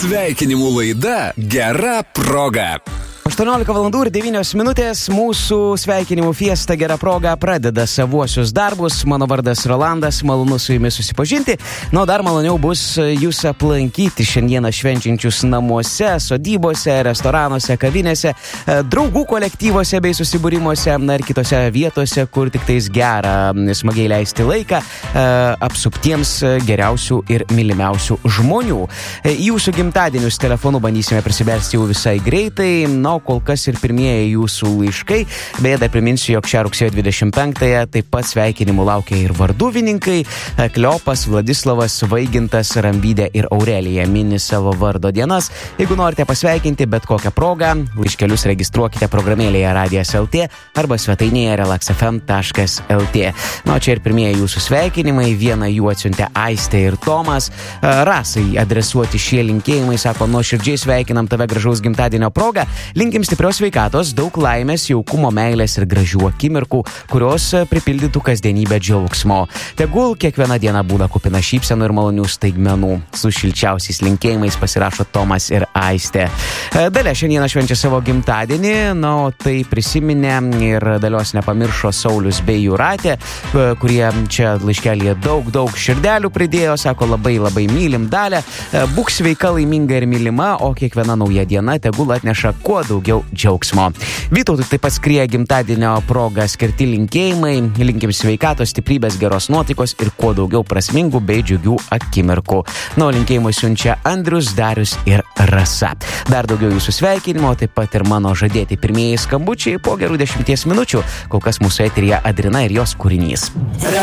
Sveikinimų laida Gera proga. 18 valandų ir 9 minutės mūsų sveikinimų fiesta Gera proga pradeda savuosius darbus. Mano vardas Rolandas, malonu su jumis susipažinti. Na, dar maloniau bus jūs aplankyti šiandieną švenčiančius namuose, sodybose, restoranuose, kavinėse, draugų kolektyvose bei susibūrimuose, na ir kitose vietose, kur tik tais gera smagiai leisti laiką, apsuptiems geriausių ir mylimiausių žmonių. Jūsų gimtadienius telefonu bandysime prisibelsti jau visai greitai. Na, kol kas ir pirmieji jūsų laiškai. Beje, dar priminsiu, jog šią rugsėjo 25-ąją taip pat sveikinimų laukia ir varduvininkai. Kleopas, Vladislavas, Vaigintas, Rambydė ir Aurelija mini savo vardo dienas. Jeigu norite pasveikinti bet kokią progą, laiškelius registruokite programėlėje Radijas LT arba svetainėje relaxfm.lt. Na, čia ir pirmieji jūsų sveikinimai. Vieną jų atsiuntė Aistė ir Tomas. Rasai adresuoti šie linkėjimai, sako, nuoširdžiai sveikinam tave gražaus gimtadienio progą. Linkim stiprios sveikatos, daug laimės, jaukumo, meilės ir gražių akimirkų, kurios pripildytų kasdienybę džiaugsmo. Tegul kiekviena diena būna kupina šypsenų ir malonių staigmenų. Su šilčiausiais linkėjimais pasirašo Tomas ir Aistė. Dalia šiandieną švenčia savo gimtadienį, na, o tai prisiminė ir Dalios nepamiršo Saulius bei Jūratė, kurie čia laiškelyje daug širdelių pridėjo, sako, labai mylim Dalią. Būk sveika, laiminga ir mylima, o kiekviena nauja diena tegul atneša kuo daugiau džiaugsmo. Vytautui taip pat skrieja gimtadienio proga skirti linkėjimai. Linkim sveikatos, stiprybės, geros nuotaikos ir kuo daugiau prasmingų bei džiugių akimirkų. Na, linkėjimai siunčia Andrius, Darius ir Rasa. Dar daugiau jūsų sveikinimo, taip pat ir mano žadėti pirmieji skambučiai po gerų 10 minučių. Kol kas mūsų eteryje Adrina ir jos kūrinys.